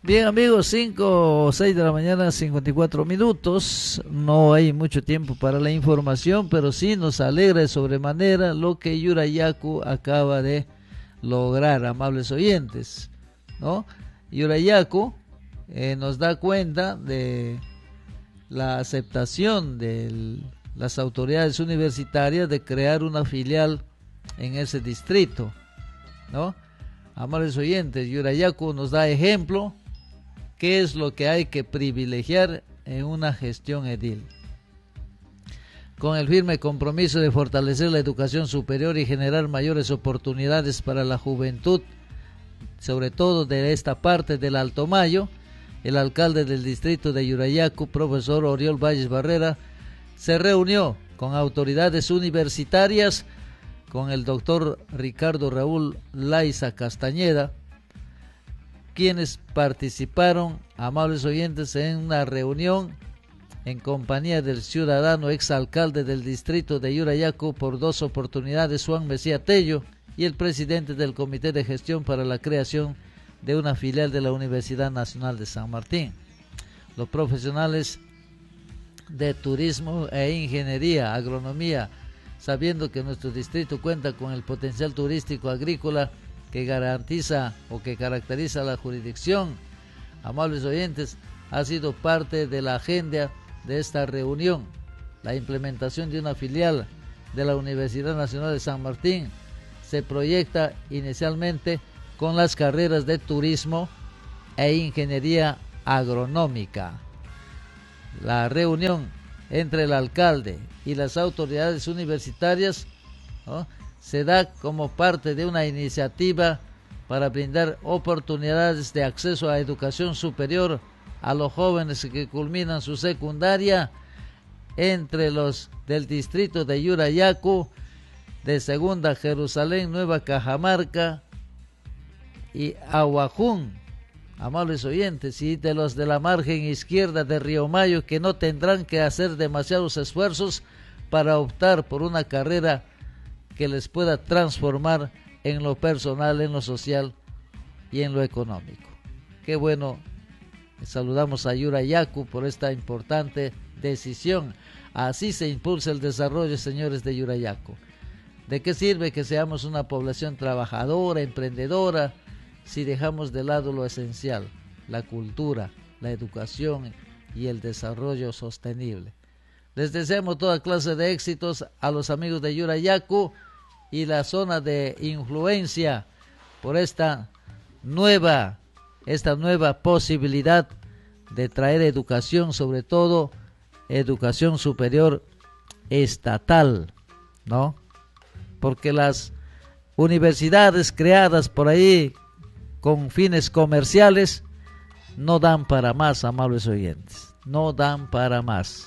Bien amigos, 5 o 6 de la mañana, 54 minutos. No hay mucho tiempo para la información, pero sí nos alegra de sobremanera lo que Yurayacu acaba de lograr, amables oyentes, ¿no? Yurayacu nos da cuenta de la aceptación de las autoridades universitarias de crear una filial en ese distrito, ¿no? Amables oyentes, Yurayacu nos da ejemplo qué es lo que hay que privilegiar en una gestión edil. Con el firme compromiso de fortalecer la educación superior y generar mayores oportunidades para la juventud, sobre todo de esta parte del Alto Mayo, el alcalde del distrito de Yurayacu, profesor Oriol Valles Barrera, se reunió con autoridades universitarias, con el doctor Ricardo Raúl Laiza Castañeda, quienes participaron, amables oyentes, en una reunión en compañía del ciudadano exalcalde del distrito de Yurayacu por 2 oportunidades, Juan Mesía Tello, y el presidente del Comité de Gestión para la creación de una filial de la Universidad Nacional de San Martín. Los profesionales de turismo e ingeniería, agronomía, sabiendo que nuestro distrito cuenta con el potencial turístico agrícola que garantiza o que caracteriza la jurisdicción, amables oyentes, ha sido parte de la agenda de esta reunión. La implementación de una filial de la Universidad Nacional de San Martín se proyecta inicialmente con las carreras de turismo e ingeniería agronómica. La reunión entre el alcalde y las autoridades universitarias, ¿no?, se da como parte de una iniciativa para brindar oportunidades de acceso a educación superior a los jóvenes que culminan su secundaria entre los del distrito de Yurayacu, de Segunda Jerusalén, Nueva Cajamarca y Aguajún, amables oyentes, y de los de la margen izquierda de Río Mayo, que no tendrán que hacer demasiados esfuerzos para optar por una carrera que les pueda transformar en lo personal, en lo social y en lo económico. Qué bueno, saludamos a Yurayacu por esta importante decisión. Así se impulsa el desarrollo, señores de Yurayacu. ¿De qué sirve que seamos una población trabajadora, emprendedora, si dejamos de lado lo esencial, la cultura, la educación y el desarrollo sostenible? Les deseamos toda clase de éxitos a los amigos de Yurayacu y la zona de influencia por esta nueva posibilidad de traer educación, sobre todo educación superior estatal, ¿no? Porque las universidades creadas por ahí con fines comerciales no dan para más, amables oyentes, no dan para más.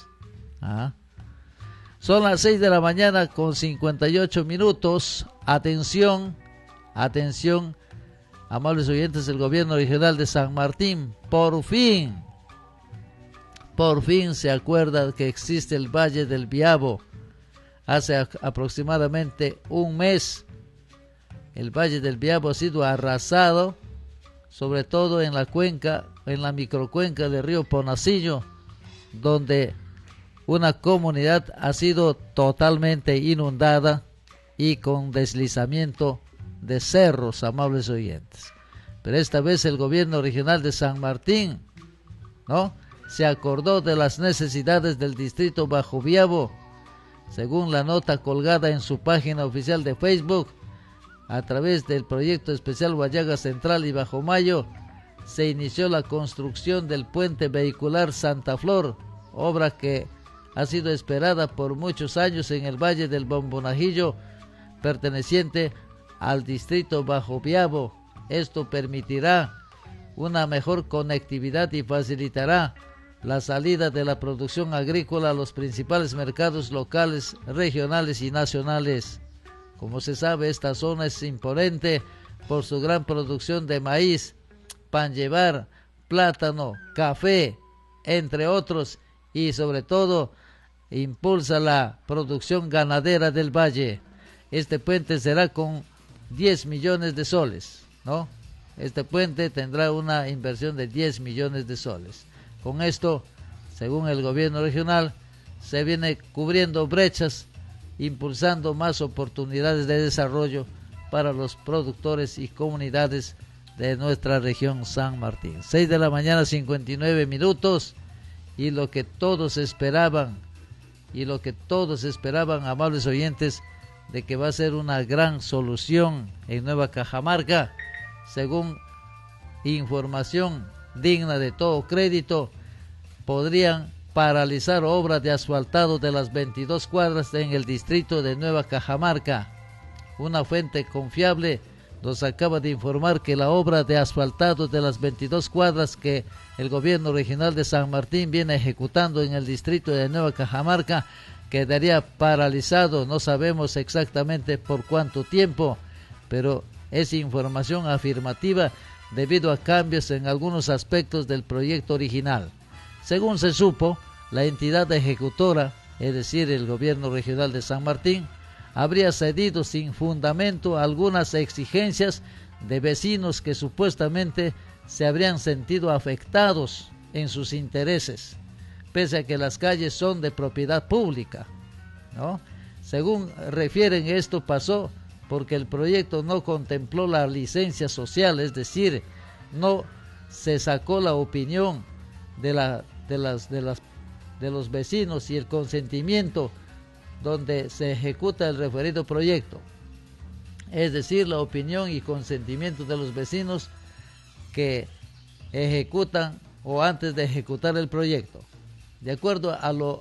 Son las 6 de la mañana con 58 minutos. Atención, amables oyentes del gobierno regional de San Martín, por fin se acuerda que existe el Valle del Biabo. Hace aproximadamente un mes el Valle del Biabo ha sido arrasado, sobre todo en la cuenca, en la microcuenca del río Ponacillo, donde una comunidad ha sido totalmente inundada y con deslizamiento de cerros, amables oyentes. Pero esta vez el gobierno regional de San Martín, ¿no?, se acordó de las necesidades del distrito Bajo Biabo. Según la nota colgada en su página oficial de Facebook, a través del proyecto especial Guayaga Central y Bajo Mayo, se inició la construcción del puente vehicular Santa Flor, obra que ha sido esperada por muchos años en el Valle del Bombonajillo, perteneciente al distrito Bajo Biabo. Esto permitirá una mejor conectividad y facilitará la salida de la producción agrícola a los principales mercados locales, regionales y nacionales. Como se sabe, esta zona es imponente por su gran producción de maíz, pan llevar, plátano, café, entre otros, y sobre todo impulsa la producción ganadera del valle. Este puente será con 10 millones de soles, ¿no? Este puente tendrá una inversión de 10 millones de soles. Con esto, según el gobierno regional, se viene cubriendo brechas, impulsando más oportunidades de desarrollo para los productores y comunidades de nuestra región San Martín. 6 de la mañana, 59 minutos, y lo que todos esperaban, amables oyentes, de que va a ser una gran solución en Nueva Cajamarca, según información digna de todo crédito, podrían paralizar obras de asfaltado de las 22 cuadras en el distrito de Nueva Cajamarca. Una fuente confiable nos acaba de informar que la obra de asfaltado de las 22 cuadras que el gobierno regional de San Martín viene ejecutando en el distrito de Nueva Cajamarca quedaría paralizado. No sabemos exactamente por cuánto tiempo, pero es información afirmativa debido a cambios en algunos aspectos del proyecto original. Según se supo, la entidad ejecutora, es decir, el gobierno regional de San Martín, habría cedido sin fundamento algunas exigencias de vecinos que supuestamente se habrían sentido afectados en sus intereses, pese a que las calles son de propiedad pública, ¿no? Según refieren, esto pasó porque el proyecto no contempló la licencia social, es decir, no se sacó la opinión de los vecinos y el consentimiento donde se ejecuta el referido proyecto, es decir, la opinión y consentimiento de los vecinos que ejecutan o antes de ejecutar el proyecto. De acuerdo a lo